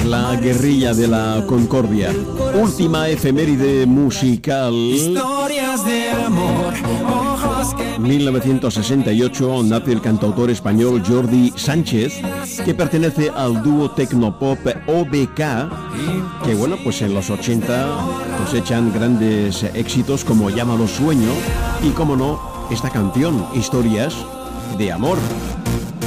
La guerrilla de la concordia. Última efeméride musical. Historias de amor. 1968 nace el cantautor español Jordi Sánchez, que pertenece al dúo tecnopop OBK, que bueno, pues en los 80 cosechan grandes éxitos como Llámalo Sueño y, como no, esta canción, Historias de Amor.